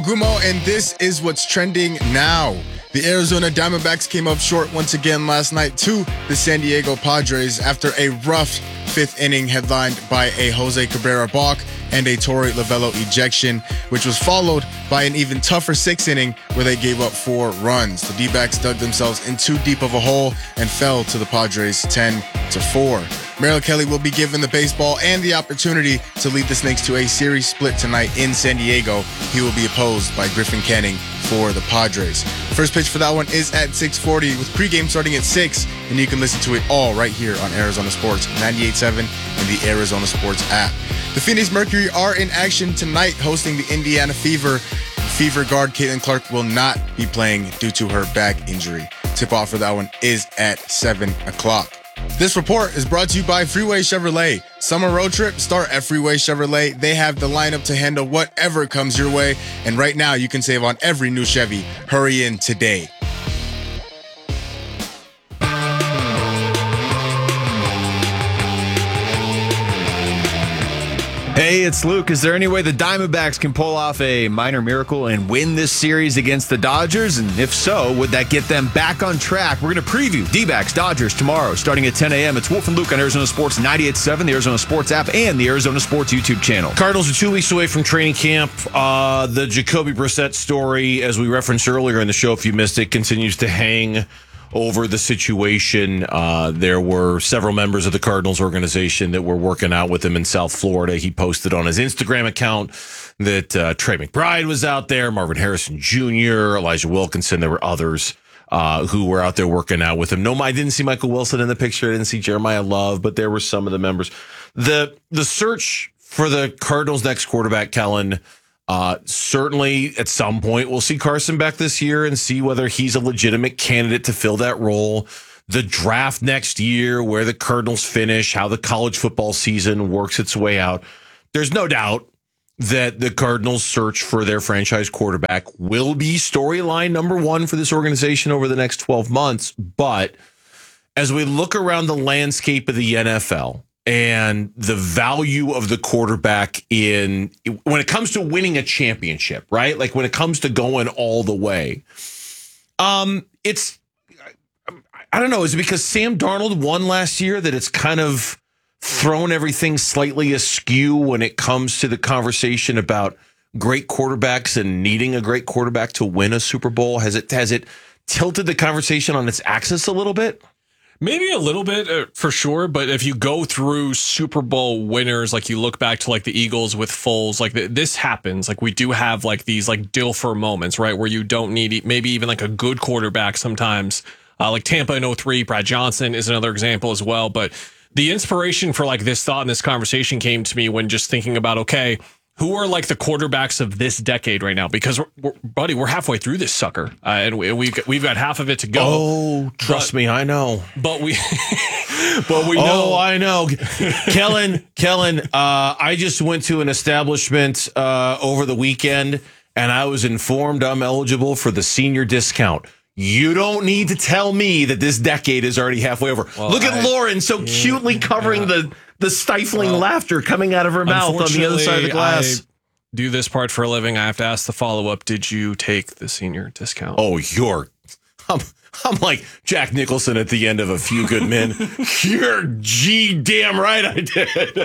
Gumo, and this is what's trending now. The Arizona Diamondbacks came up short once again last night to the San Diego Padres after a rough fifth inning headlined by a Jose Cabrera balk and a Torey Lovullo ejection, which was followed by an even tougher sixth inning where they gave up 4 runs. The D-backs dug themselves in too deep of a hole and fell to the Padres 10-4. Merrill Kelly will be given the baseball and the opportunity to lead the Snakes to a series split tonight in San Diego. He will be opposed by Griffin Canning for the Padres. First pitch for that one is at 6:40 with pregame starting at 6, and you can listen to it all right here on Arizona Sports 98.7 and the Arizona Sports app. The Phoenix Mercury are in action tonight hosting the Indiana Fever. Fever guard Caitlin Clark will not be playing due to her back injury. Tip-off for that one is at 7 o'clock. This report is brought to you by Freeway Chevrolet. Summer road trip, start at Freeway Chevrolet. They have the lineup to handle whatever comes your way. And right now, you can save on every new Chevy. Hurry in today. Hey, it's Luke. Is there any way the Diamondbacks can pull off a minor miracle and win this series against the Dodgers? And if so, would that get them back on track? We're going to preview D-backs Dodgers tomorrow starting at 10 a.m. It's Wolf and Luke on Arizona Sports 98.7, the Arizona Sports app, and the Arizona Sports YouTube channel. Cardinals are 2 weeks away from training camp. The Jacoby Brissett story, as we referenced earlier in the show, if you missed it, continues to hang over the situation. There were several members of the Cardinals organization that were working out with him in South Florida. He posted on his Instagram account that Trey McBride was out there, Marvin Harrison Jr., Elijah Wilkinson. There were others who were out there working out with him. No, I didn't see Michael Wilson in the picture. I didn't see Jeremiah Love, but there were some of the members. The search for the Cardinals' next quarterback, Kellen, certainly at some point we'll see Carson back this year and see whether he's a legitimate candidate to fill that role. The draft next year, where the Cardinals finish, how the college football season works its way out. There's no doubt that the Cardinals' search for their franchise quarterback will be storyline number one for this organization over the next 12 months. But as we look around the landscape of the NFL, and the value of the quarterback when it comes to winning a championship, right? Like when it comes to going all the way, I don't know. Is it because Sam Darnold won last year that it's kind of thrown everything slightly askew when it comes to the conversation about great quarterbacks and needing a great quarterback to win a Super Bowl? Has it tilted the conversation on its axis a little bit? Maybe a little bit for sure, but if you go through Super Bowl winners, like you look back to like the Eagles with Foles, like this happens. Like we do have like these like Dilfer moments, right, where you don't need maybe even like a good quarterback sometimes. Like Tampa in 03, Brad Johnson is another example as well. But the inspiration for like this thought and this conversation came to me when just thinking about, okay, who are like the quarterbacks of this decade right now? Because we're halfway through this sucker, and we've got half of it to go. Oh, trust me, I know. But we know. Oh, I know, Kellen. I just went to an establishment over the weekend, and I was informed I'm eligible for the senior discount. You don't need to tell me that this decade is already halfway over. Well, look at Lauren so cutely covering the stifling laughter coming out of her mouth on the other side of the glass. I do this part for a living. I have to ask the follow-up. Did you take the senior discount? Oh, I'm like Jack Nicholson at the end of A Few Good Men. You're damn right I did.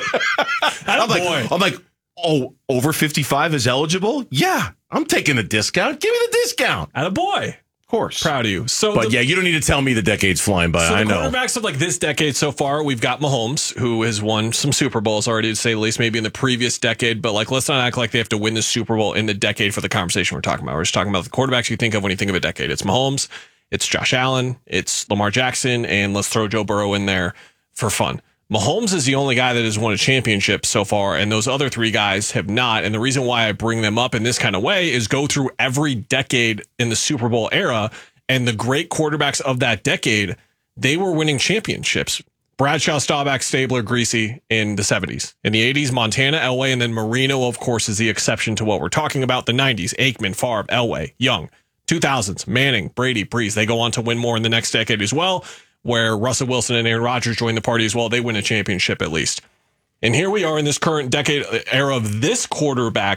I'm like, oh, over 55 is eligible? Yeah, I'm taking the discount. Give me the discount. Attaboy. Of course. Proud of you. But you don't need to tell me the decade's flying by. I know. The quarterbacks of like this decade so far, we've got Mahomes, who has won some Super Bowls already, to say the least, maybe in the previous decade. But like, let's not act like they have to win the Super Bowl in the decade for the conversation we're talking about. We're just talking about the quarterbacks you think of when you think of a decade. It's Mahomes, it's Josh Allen, it's Lamar Jackson, and let's throw Joe Burrow in there for fun. Mahomes is the only guy that has won a championship so far, and those other 3 guys have not. And the reason why I bring them up in this kind of way is go through every decade in the Super Bowl era, and the great quarterbacks of that decade, they were winning championships. Bradshaw, Staubach, Stabler, Greasy in the 70s. In the 80s, Montana, Elway, and then Marino, of course, is the exception to what we're talking about. The 90s, Aikman, Favre, Elway, Young. 2000s, Manning, Brady, Breeze. They go on to win more in the next decade as well, where Russell Wilson and Aaron Rodgers join the party as well. They win a championship at least. And here we are in this current decade era of this quarterback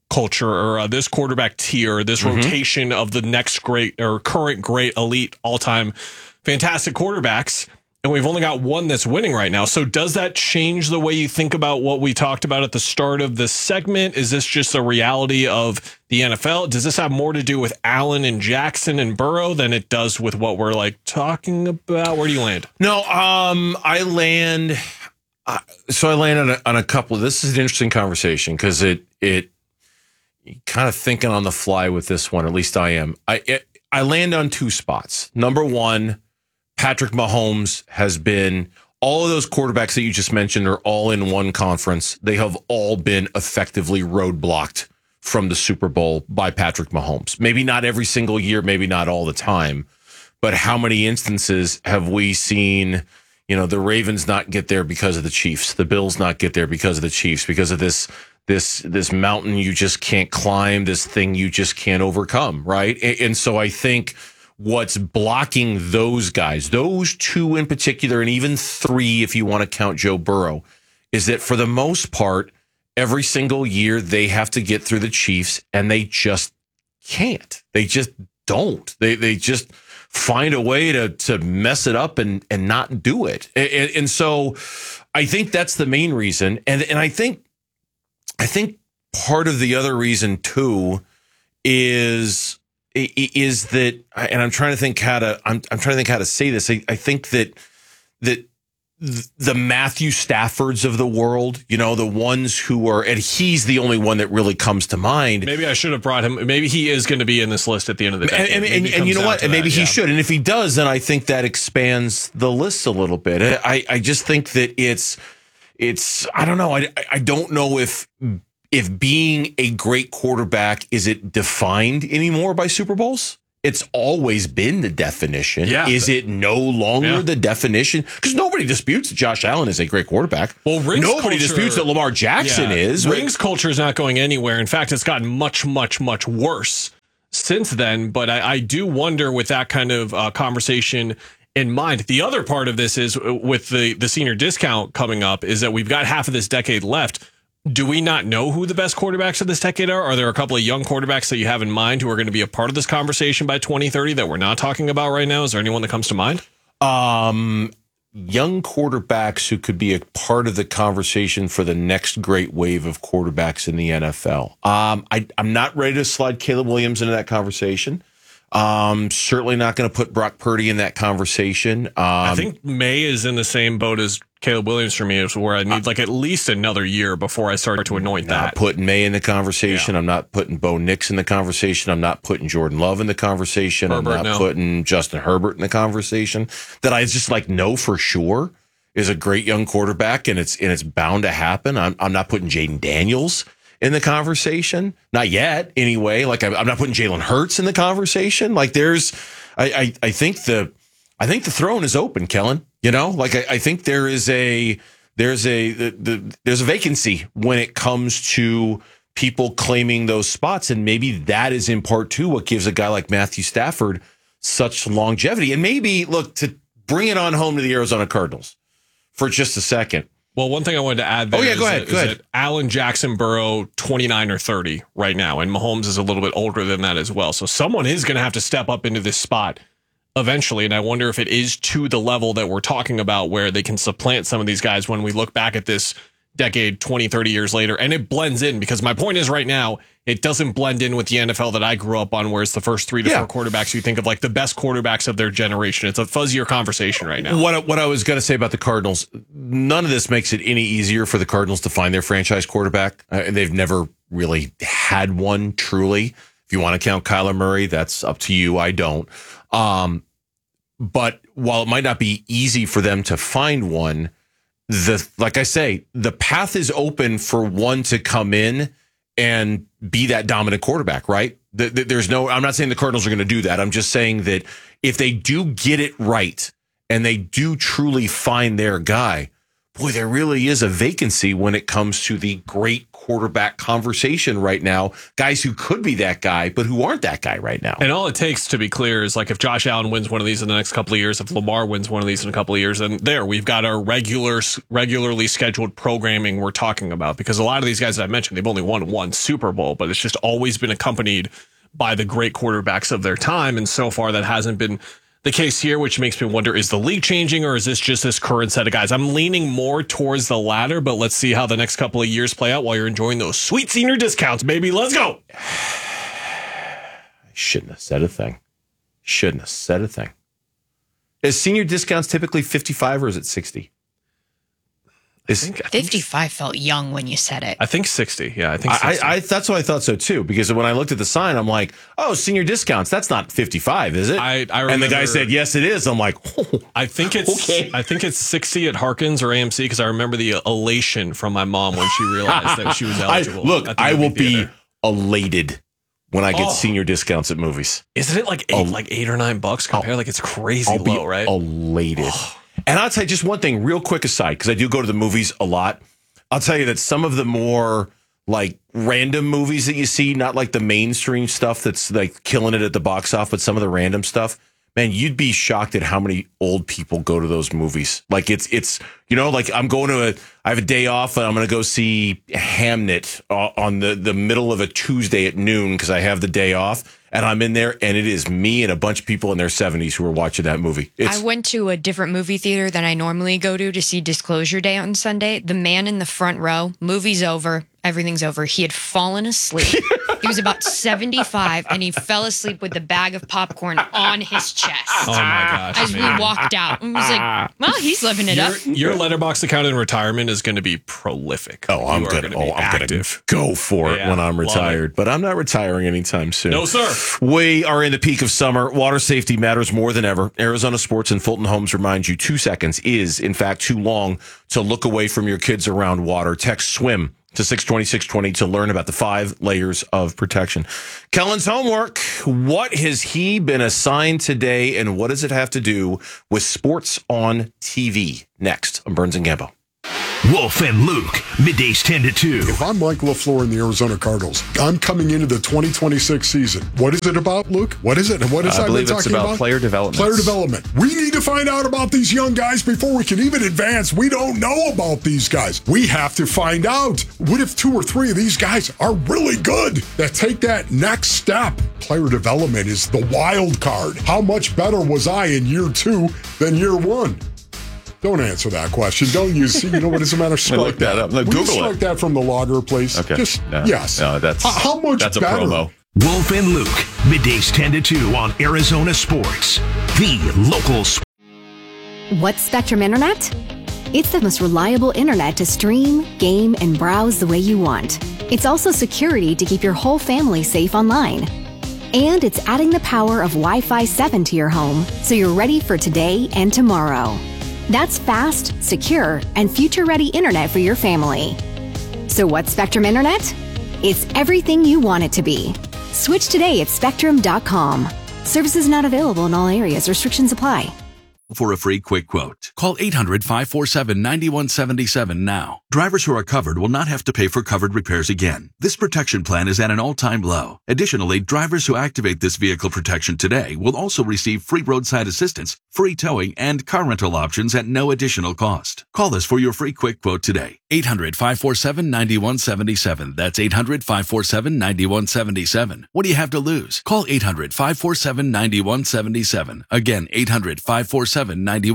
culture or this quarterback tier, this rotation of the next great or current great elite all-time fantastic quarterbacks. And we've only got one that's winning right now. So does that change the way you think about what we talked about at the start of this segment? Is this just a reality of the NFL? Does this have more to do with Allen and Jackson and Burrow than it does with what we're like talking about? Where do you land? No, I land on a couple. This is an interesting conversation because it kind of thinking on the fly with this one. At least I am. I land on two spots. Number one, Patrick Mahomes has been, all of those quarterbacks that you just mentioned are all in one conference. They have all been effectively roadblocked from the Super Bowl by Patrick Mahomes. Maybe not every single year, maybe not all the time, but how many instances have we seen, the Ravens not get there because of the Chiefs, the Bills not get there because of the Chiefs, because of this mountain you just can't climb, this thing you just can't overcome, right? And so I think what's blocking those guys, those two in particular, and even three if you want to count Joe Burrow, is that for the most part, every single year they have to get through the Chiefs, and they just can't. They just don't. They just find a way to mess it up and not do it. And so I think that's the main reason. And I think part of the other reason too is that, and I'm trying to think how to say this. I think that the Matthew Staffords of the world, the ones who are, and he's the only one that really comes to mind. Maybe I should have brought him. Maybe he is going to be in this list at the end of the day. And you know what? And maybe he should. And if he does, then I think that expands the list a little bit. I just think that it's, I don't know. I don't know if being a great quarterback, is it defined anymore by Super Bowls? It's always been the definition. Yeah. Is it no longer the definition? Because nobody disputes that Josh Allen is a great quarterback. Well, nobody disputes that Lamar Jackson is. Rings culture is not going anywhere. In fact, it's gotten much, much, much worse since then. But I do wonder, with that kind of conversation in mind, the other part of this is with the senior discount coming up, is that we've got half of this decade left. Do we not know who the best quarterbacks of this decade are? Are there a couple of young quarterbacks that you have in mind who are going to be a part of this conversation by 2030 that we're not talking about right now? Is there anyone that comes to mind? Young quarterbacks who could be a part of the conversation for the next great wave of quarterbacks in the NFL. I'm not ready to slide Caleb Williams into that conversation. Certainly not going to put Brock Purdy in that conversation. I think May is in the same boat as Caleb Williams for me, where I need at least another year before I start to anoint that. Not putting May in the conversation. Yeah. I'm not putting Bo Nix in the conversation. I'm not putting Jordan Love in the conversation. I'm not putting Justin Herbert in the conversation. That I just know for sure is a great young quarterback, and it's bound to happen. I'm not putting Jaden Daniels in the conversation. Not yet, anyway. I'm not putting Jalen Hurts in the conversation. I think the throne is open, Kellen. I think there's a vacancy when it comes to people claiming those spots, and maybe that is in part too what gives a guy like Matthew Stafford such longevity. And maybe to bring it on home to the Arizona Cardinals for just a second. Well, one thing I wanted to add there go ahead. that Allen, Jackson, Burrow, 29 or 30 right now, and Mahomes is a little bit older than that as well. So someone is going to have to step up into this spot eventually, and I wonder if it is to the level that we're talking about where they can supplant some of these guys when we look back at this decade 20, 30 years later, and it blends in, because my point is right now, it doesn't blend in with the NFL that I grew up on, where it's the first 3 to 4 quarterbacks you think of the best quarterbacks of their generation. It's a fuzzier conversation right now. What I was going to say about the Cardinals, none of this makes it any easier for the Cardinals to find their franchise quarterback. They've never really had one, truly. If you want to count Kyler Murray, that's up to you. I don't. But while it might not be easy for them to find one, like I say, the path is open for one to come in and be that dominant quarterback, right? I'm not saying the Cardinals are going to do that. I'm just saying that if they do get it right and they do truly find their guy, boy, there really is a vacancy when it comes to the great quarterback conversation right now. Guys who could be that guy, but who aren't that guy right now. And all it takes, to be clear, is like if Josh Allen wins one of these in the next couple of years, if Lamar wins one of these in a couple of years, then we've got our regularly scheduled programming we're talking about. Because a lot of these guys that I mentioned, they've only won one Super Bowl, but it's just always been accompanied by the great quarterbacks of their time. And so far, that hasn't been the case here, which makes me wonder, is the league changing, or is this just this current set of guys? I'm leaning more towards the latter, but let's see how the next couple of years play out while you're enjoying those sweet senior discounts, baby. Let's go. Shouldn't have said a thing. Is senior discounts typically 55 or is it 60? I think 55 felt young when you said it. I think 60. Yeah, I think 60. That's what I thought so too, because when I looked at the sign, I'm like, oh, senior discounts. That's not 55, is it? I remember, and the guy said, yes, it is. I'm like, oh, I think it's okay. I think it's 60 at Harkins or AMC, because I remember the elation from my mom when she realized that she was eligible. I will be elated when I get senior discounts at movies. Isn't it like $8 or $9 compared? Like, it's crazy I'll low, be right? Elated. And I'll tell you just one thing, real quick aside, because I do go to the movies a lot. I'll tell you that some of the more like random movies that you see, not like the mainstream stuff that's like killing it at the box office, but some of the random stuff, man, you'd be shocked at how many old people go to those movies. Like it's like I have a day off and I'm going to go see Hamnet on the middle of a Tuesday at noon because I have the day off. And I'm in there, and it is me and a bunch of people in their 70s who are watching that movie. I went to a different movie theater than I normally go to see Disclosure Day on Sunday. The man in the front row, movie's over, everything's over. He had fallen asleep. He was about 75, and he fell asleep with the bag of popcorn on his chest. Oh, my gosh. As we walked out. And was like, well, he's living it up. Your Letterboxd account in retirement is going to be prolific. Oh, I'm going to go for it when I'm retired. But I'm not retiring anytime soon. No, sir. We are in the peak of summer. Water safety matters more than ever. Arizona Sports and Fulton Homes remind you 2 seconds is, in fact, too long to look away from your kids around water. Text SWIM to 620-620 to learn about the 5 layers of protection. Kellen's homework. What has he been assigned today, and what does it have to do with sports on TV? Next on Burns and Gambo. Wolf and Luke, middays 10 to 2. If I'm Mike LaFleur in the Arizona Cardinals, I'm coming into the 2026 season. What is it about, Luke? What is it? And what is I believe it's about player development. Player development. We need to find out about these young guys before we can even advance. We don't know about these guys. We have to find out. What if 2 or 3 of these guys are really good that take that next step? Player development is the wild card. How much better was I in year 2 than year 1? Don't answer that question. Don't use, you know what, doesn't matter. Look that up. Google it. Strike that from the logger, please. Okay. Just, no. yes. No, how much that's better? A promo. Wolf and Luke, middays 10 to 2 on Arizona Sports, the local sport. What's Spectrum Internet? It's the most reliable internet to stream, game, and browse the way you want. It's also security to keep your whole family safe online. And it's adding the power of Wi-Fi 7 to your home, so you're ready for today and tomorrow. That's fast, secure, and future-ready internet for your family. So what's Spectrum Internet? It's everything you want it to be. Switch today at Spectrum.com. Services not available in all areas. Restrictions apply. For a free quick quote, call 800-547-9177 now. Drivers who are covered will not have to pay for covered repairs again. This protection plan is at an all-time low. Additionally, drivers who activate this vehicle protection today will also receive free roadside assistance, free towing, and car rental options at no additional cost. Call us for your free quick quote today. 800-547-9177. That's 800-547-9177. What do you have to lose? Call 800-547-9177. Again, 800-547-9177.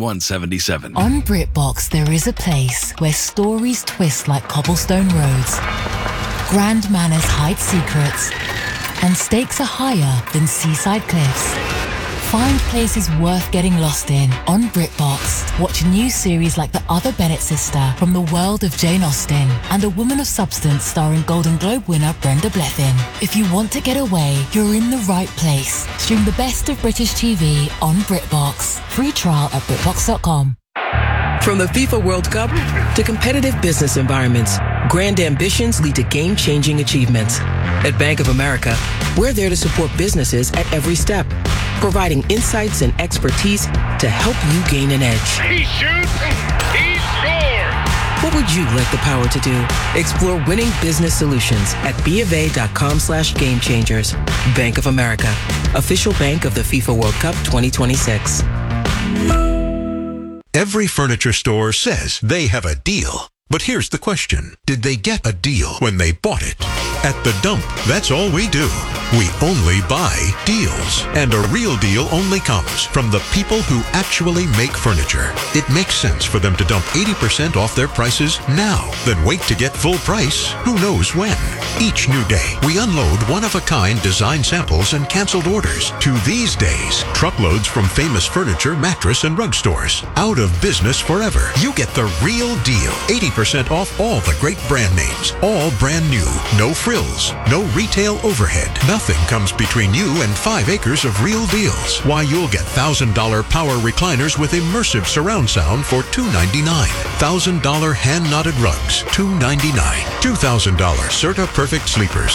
On BritBox, there is a place where stories twist like cobblestone roads, grand manners hide secrets, and stakes are higher than seaside cliffs. Find places worth getting lost in on BritBox. Watch new series like The Other Bennett Sister from the world of Jane Austen and A Woman of Substance starring Golden Globe winner Brenda Blethyn. If you want to get away, you're in the right place. Stream the best of British TV on BritBox. Free trial at BritBox.com. From the FIFA World Cup to competitive business environments, grand ambitions lead to game-changing achievements. At Bank of America, we're there to support businesses at every step, providing insights and expertise to help you gain an edge. He shoots, he scores! What would you like the power to do? Explore winning business solutions at BofA.com/game changers. Bank of America, official bank of the FIFA World Cup 2026. Every furniture store says they have a deal. But here's the question. Did they get a deal when they bought it? At The Dump, that's all we do. We only buy deals. And a real deal only comes from the people who actually make furniture. It makes sense for them to dump 80% off their prices now, then wait to get full price who knows when. Each new day, we unload one-of-a-kind design samples and canceled orders. To these days, truckloads from famous furniture, mattress, and rug stores. Out of business forever. You get the real deal. 80% off all the great brand names. All brand new. No frills. No retail overhead. Nothing comes between you and 5 acres of real deals. Why, you'll get $1,000 power recliners with immersive surround sound for $299. $1,000 hand-knotted rugs, $299. $2,000 Serta Perfect sleepers,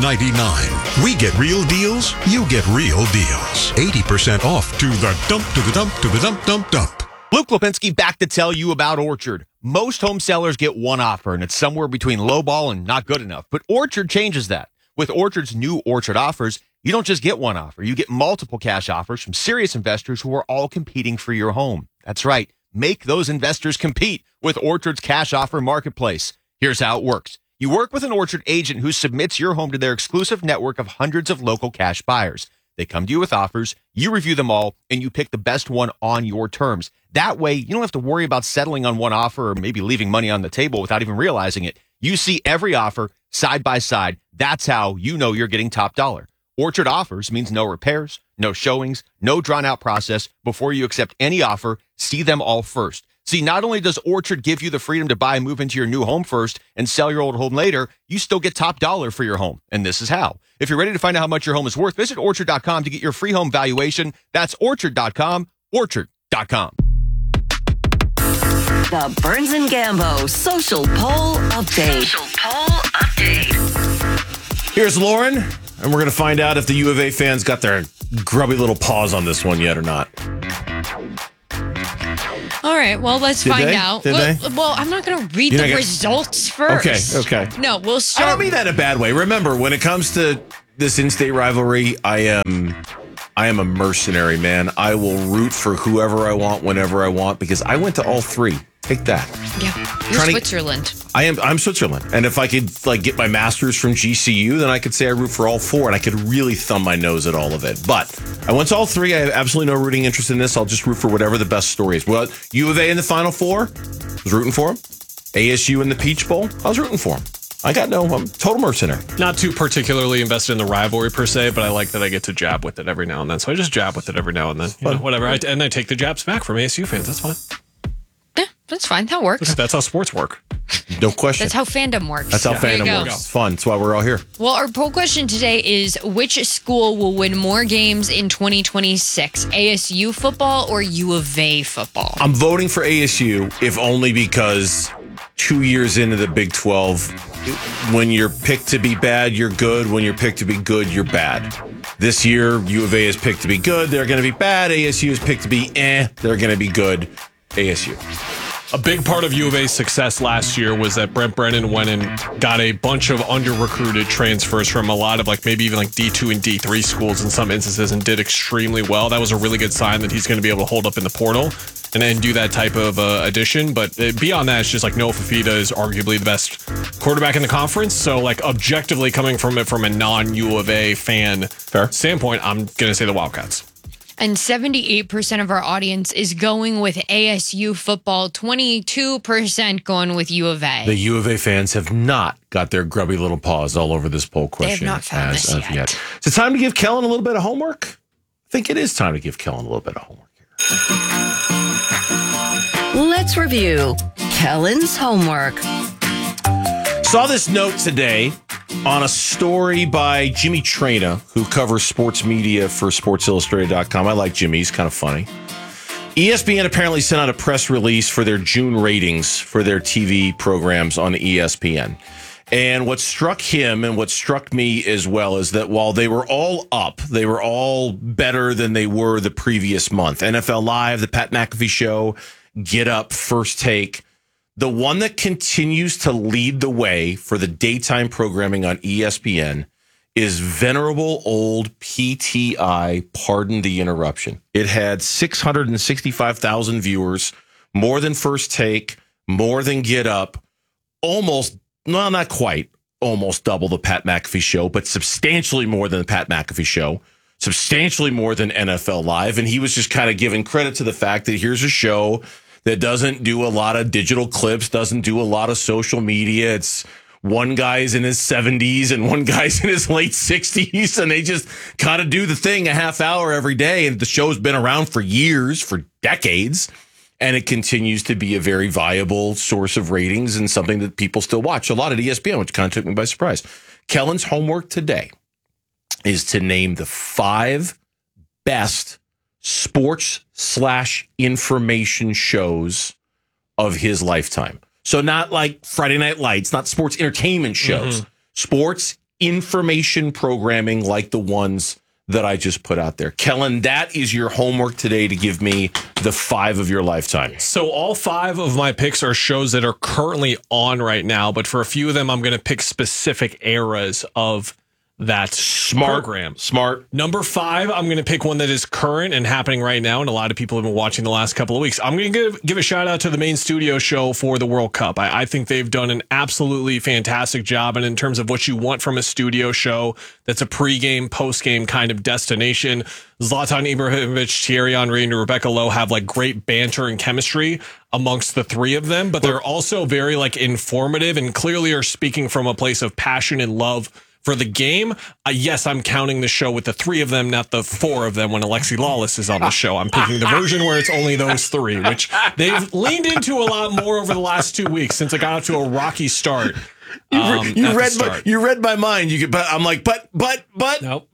$399. We get real deals, you get real deals. 80% off. To the dump, to the dump, to the dump, dump, dump. Luke Lipinski back to tell you about Orchard. Most home sellers get one offer, and it's somewhere between lowball and not good enough. But Orchard changes that. With Orchard's new Orchard offers, you don't just get one offer. You get multiple cash offers from serious investors who are all competing for your home. That's right. Make those investors compete with Orchard's cash offer marketplace. Here's how it works. You work with an Orchard agent who submits your home to their exclusive network of hundreds of local cash buyers. They come to you with offers, you review them all, and you pick the best one on your terms. That way, you don't have to worry about settling on one offer or maybe leaving money on the table without even realizing it. You see every offer side by side. That's how you know you're getting top dollar. Orchard offers means no repairs, no showings, no drawn-out process. Before you accept any offer, see them all first. See, not only does Orchard give you the freedom to buy and move into your new home first and sell your old home later, you still get top dollar for your home. And this is how. If you're ready to find out how much your home is worth, visit Orchard.com to get your free home valuation. That's Orchard.com, Orchard.com. The Burns and Gambo Social Poll Update. Here's Lauren, and we're going to find out if the U of A fans got their grubby little paws on this one yet or not. All right, well, let's find out. Did they? Well, I'm not going to read the results first. Okay. No, we'll start. I don't mean that in a bad way. Remember, when it comes to this in-state rivalry, I am a mercenary, man. I will root for whoever I want, whenever I want, because I went to all 3. Take that. Yeah, you're Switzerland. I'm Switzerland. And if I could get my master's from GCU, then I could say I root for all 4 and I could really thumb my nose at all of it. But I went to all 3. I have absolutely no rooting interest in this. I'll just root for whatever the best story is. Well, U of A in the Final Four, I was rooting for them. ASU in the Peach Bowl, I was rooting for them. I'm total mercenary. Not too particularly invested in the rivalry per se, but I like that I get to jab with it every now and then. So I just jab with it every now and then. Whatever. And I take the jabs back from ASU fans. That's fine. Yeah, that's fine. That works. That's how sports work. No question. That's how fandom works. That's how fandom works. It's fun. That's why we're all here. Well, our poll question today is, which school will win more games in 2026? ASU football or U of A football? I'm voting for ASU, if only because 2 years into the Big 12, when you're picked to be bad, you're good. When you're picked to be good, you're bad. This year, U of A is picked to be good. They're going to be bad. ASU is picked to be they're going to be good. ASU. A big part of U of A's success last year was that Brent Brennan went and got a bunch of under-recruited transfers from a lot of maybe even D2 and D3 schools in some instances and did extremely well. That was a really good sign that he's going to be able to hold up in the portal and then do that type of addition. But beyond that, it's just Noah Fifita is arguably the best quarterback in the conference. So objectively coming from a non-U of A fan standpoint, I'm going to say the Wildcats. And 78% of our audience is going with ASU football, 22% going with U of A. The U of A fans have not got their grubby little paws all over this poll question. They have not found this yet. Is it time to give Kellen a little bit of homework? I think it is time to give Kellen a little bit of homework here. Let's review Kellen's homework. Saw this note today on a story by Jimmy Traina, who covers sports media for SportsIllustrated.com. I like Jimmy. He's kind of funny. ESPN apparently sent out a press release for their June ratings for their TV programs on ESPN. And what struck him and what struck me as well is that while they were all up, they were all better than they were the previous month. NFL Live, the Pat McAfee Show, Get Up, First Take, The one that continues to lead the way for the daytime programming on ESPN is venerable old PTI, Pardon the Interruption. It had 665,000 viewers, more than First Take, more than Get Up, almost, well, not quite, almost double the Pat McAfee Show, but substantially more than the Pat McAfee Show, substantially more than NFL Live. And he was just kind of giving credit to the fact that here's a show that doesn't do a lot of digital clips, doesn't do a lot of social media. It's one guy's in his 70s and one guy's in his late 60s, and they just kind of do the thing a half hour every day. And the show's been around for years, for decades, and it continues to be a very viable source of ratings and something that people still watch. A lot at ESPN, which kind of took me by surprise. Kellen's homework today is to name the 5 best sports/information shows of his lifetime. So not like Friday Night Lights, not sports entertainment shows, sports information programming like the ones that I just put out there. Kellen, that is your homework today to give me the 5 of your lifetime. So all 5 of my picks are shows that are currently on right now, but for a few of them, I'm going to pick specific eras of that program. Smart. Number 5, I'm going to pick one that is current and happening right now, and a lot of people have been watching the last couple of weeks. I'm going to give a shout out to the main studio show for the World Cup. I think they've done an absolutely fantastic job, and in terms of what you want from a studio show that's a pregame, postgame kind of destination, Zlatan Ibrahimovic, Thierry Henry, and Rebecca Lowe have like great banter and chemistry amongst the 3 of them, but they're also very like informative and clearly are speaking from a place of passion and love for the game. Yes, I'm counting the show with the 3 of them, not the 4 of them when Alexi Lawless is on the show. I'm picking the version where it's only those 3, which they've leaned into a lot more over the last 2 weeks since I got off to a rocky start. You read my mind. I'm like, but. No,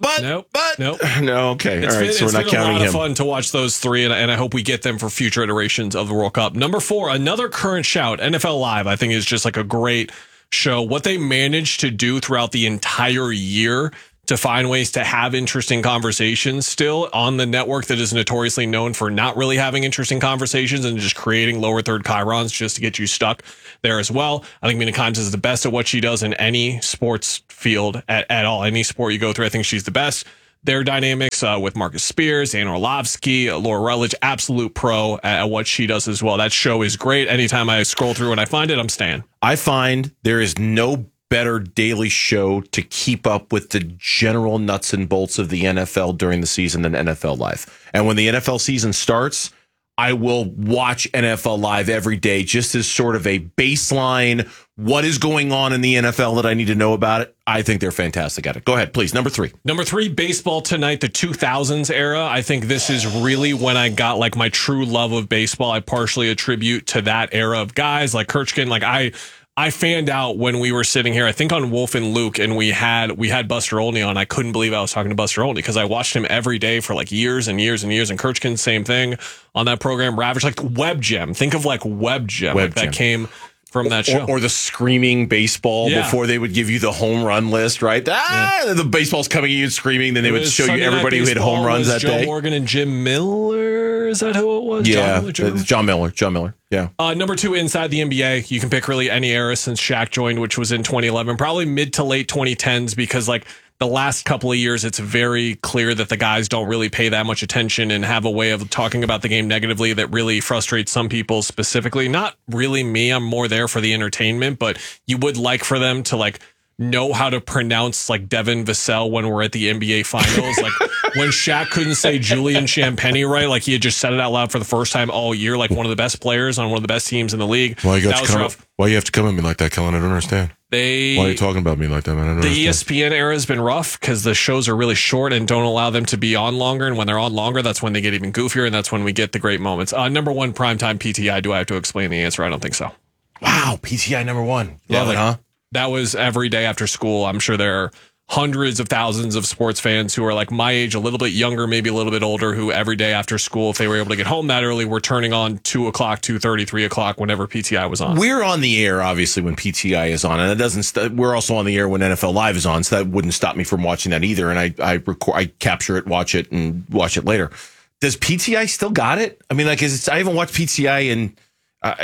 okay. All right, so we're not counting him. It's been a lot of fun to watch those 3, and I hope we get them for future iterations of the World Cup. Number 4, another current shout, NFL Live, I think is just like a great show. What they managed to do throughout the entire year to find ways to have interesting conversations still on the network that is notoriously known for not really having interesting conversations and just creating lower third chyrons just to get you stuck there as well. I think Mina Kimes is the best at what she does in any sports field at all. Any sport you go through, I think she's the best. Their dynamics with Marcus Spears, Dan Orlovsky, Laura Rutledge, absolute pro at what she does as well. That show is great. Anytime I scroll through and I find it, I'm staying. I find there is no better daily show to keep up with the general nuts and bolts of the NFL during the season than NFL Live. And when the NFL season starts, I will watch NFL Live every day just as sort of a baseline. What is going on in the NFL that I need to know about it? I think they're fantastic at it. Go ahead, please. Number 3. Number 3, Baseball Tonight, the 2000s era. I think this is really when I got like my true love of baseball. I partially attribute to that era of guys like Kirchkin. Like I fanned out when we were sitting here, I think on Wolf and Luke, and we had Buster Olney on. I couldn't believe I was talking to Buster Olney because I watched him every day for like years and years and years. And Kirchkin, same thing on that program. Ravage, like Web Gem. Think of like Web Gem. That came from that show. Or the screaming baseball before they would give you the home run list, right? The baseball's coming at you and screaming. Then they would show you everybody who hit home runs that day. Joe Morgan and Jim Miller. Is that who it was? Yeah, John Miller. Yeah. Number 2, inside the NBA. You can pick really any era since Shaq joined, which was in 2011, probably mid to late 2010s, because like the last couple of years, it's very clear that the guys don't really pay that much attention and have a way of talking about the game negatively that really frustrates some people specifically. Not really me. I'm more there for the entertainment, but you would like for them to like know how to pronounce like Devin Vassell when we're at the NBA finals. Like when Shaq couldn't say Julian Champagny right, like he had just said it out loud for the first time all year, like one of the best players on one of the best teams in the league. Why you have to come at me like that, Kellen? I don't understand. Why are you talking about me like that, man? I don't understand. ESPN era has been rough because the shows are really short and don't allow them to be on longer. And when they're on longer, that's when they get even goofier, and that's when we get the great moments. Number 1, primetime PTI. Do I have to explain the answer? I don't think so. Wow, PTI number 1. Love it, huh? That was every day after school. I'm sure there are hundreds of thousands of sports fans who are like my age, a little bit younger, maybe a little bit older, who every day after school, if they were able to get home that early, were turning on 2 o'clock, 2:30, 3 o'clock, whenever PTI was on. We're on the air, obviously, when PTI is on, and it doesn't. We're also on the air when NFL Live is on, so that wouldn't stop me from watching that either. And I capture it, watch it, and watch it later. Does PTI still got it? I mean, like, I haven't watched PTI in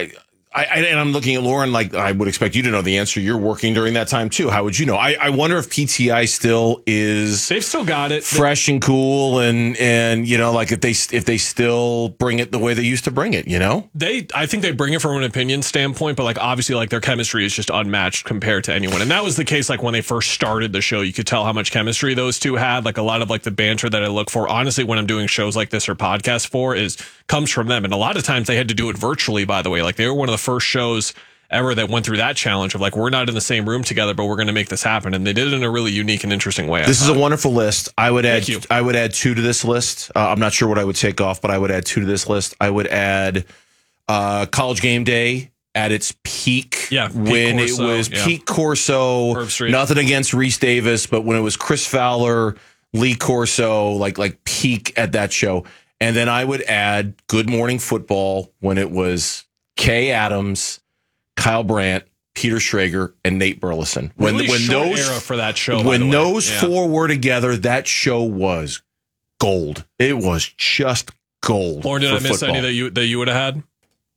And I'm looking at Lauren like I would expect you to know the answer. You're working during that time too. How would you know? I wonder if PTI still is. They've still got it fresh and cool, and you know, like if they still bring it the way they used to bring it. You know, I think they bring it from an opinion standpoint, but like obviously like their chemistry is just unmatched compared to anyone. And that was the case like when they first started the show. You could tell how much chemistry those two had. Like a lot of like the banter that I look for, honestly, when I'm doing shows like this or podcasts comes from them. And a lot of times they had to do it virtually, by the way. Like they were one of the first shows ever that went through that challenge of like, we're not in the same room together, but we're going to make this happen. And they did it in a really unique and interesting way. This is a wonderful list. I would add 2 to this list. I'm not sure what I would take off, but I would add 2 to this list. I would add College Game Day at its peak. Yeah. When Corso, it was peak Corso, nothing against Reese Davis, but when it was Chris Fowler, Lee Corso, like peak at that show. And then I would add Good Morning Football when it was Kay Adams, Kyle Brandt, Peter Schrager, and Nate Burleson. When those era for that show, when those 4 were together, that show was gold. It was just gold. Lauren, did I miss football. any that you would have had?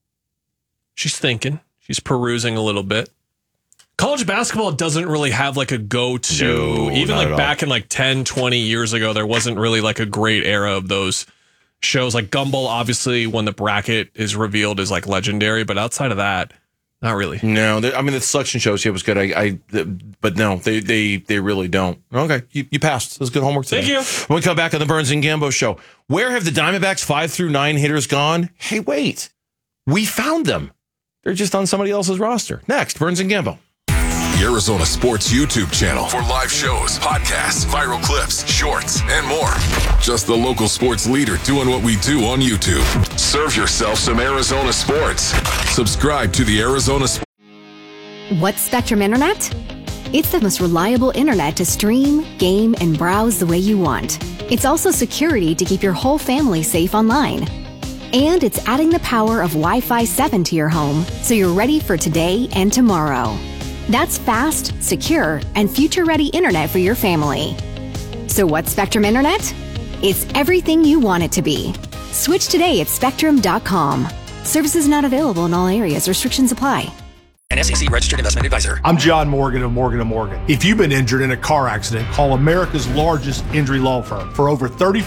She's thinking. She's perusing a little bit. College basketball doesn't really have like a go-to. Even like back in like 10, 20 years ago, there wasn't really like a great era of those shows. Like Gumball, obviously, when the bracket is revealed, is like legendary. But outside of that, not really. No, I mean the selection shows was good. But no, they really don't. Okay, you passed. That was good homework today. Thank you. When we come back on the Burns and Gambo show, where have the Diamondbacks 5 through 9 hitters gone? Hey, wait, we found them. They're just on somebody else's roster. Next, Burns and Gambo. The Arizona Sports YouTube channel for live shows, podcasts, viral clips, shorts, and more. Just the local sports leader doing what we do on YouTube. Serve yourself some Arizona sports. Subscribe to the Arizona Sports. What's Spectrum Internet? It's the most reliable internet to stream, game, and browse the way you want. It's also security to keep your whole family safe online. And it's adding the power of Wi-Fi 7 to your home so you're ready for today and tomorrow. That's fast, secure, and future-ready internet for your family. So what's Spectrum Internet? It's everything you want it to be. Switch today at Spectrum.com. Services not available in all areas. Restrictions apply. An SEC registered investment advisor. I'm John Morgan of Morgan & Morgan. If you've been injured in a car accident, call America's largest injury law firm. For over 30